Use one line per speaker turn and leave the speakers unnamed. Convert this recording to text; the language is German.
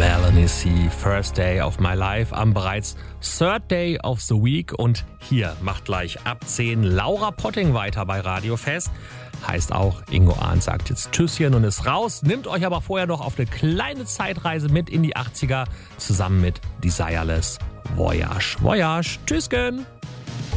Melanie C. First Day of My Life am bereits Third Day of the Week. Und hier macht gleich ab 10 Laura Potting weiter bei Radio Fest. Heißt auch, Ingo Arndt sagt jetzt Tschüsschen und ist raus. Nimmt euch aber vorher noch auf eine kleine Zeitreise mit in die 80er zusammen mit Desireless Voyage. Voyage. Tschüsschen.